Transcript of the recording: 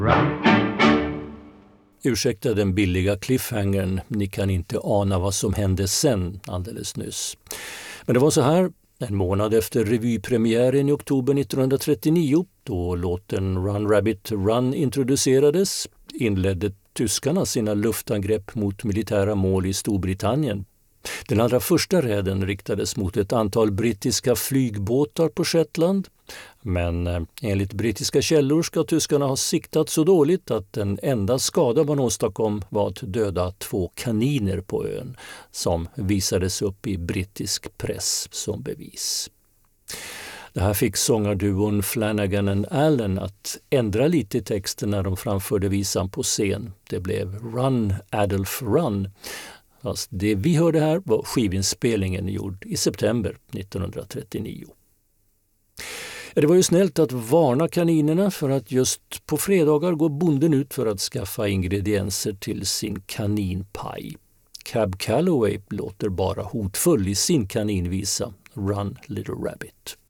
Ursäkta den billiga cliffhangern, ni kan inte ana vad som hände sen alldeles nyss. Men det var så här, en månad efter revypremiären i oktober 1939, då låten Run Rabbit Run introducerades, inledde tyskarna sina luftangrepp mot militära mål i Storbritannien. Den allra första räden riktades mot ett antal brittiska flygbåtar på Shetland, men enligt brittiska källor ska tyskarna ha siktat så dåligt att den enda skada man åstadkom var att döda 2 kaniner på ön, som visades upp i brittisk press som bevis. Det här fick sångarduon Flanagan and Allen att ändra lite i texten när de framförde visan på scen. Det blev Run Adolf Run. Fast det vi hörde här var skivinspelningen gjord i september 1939. Det var ju snällt att varna kaninerna för att just på fredagar går bonden ut för att skaffa ingredienser till sin kaninpaj. Cab Calloway låter bara hotfull i sin kaninvisa Run Little Rabbit.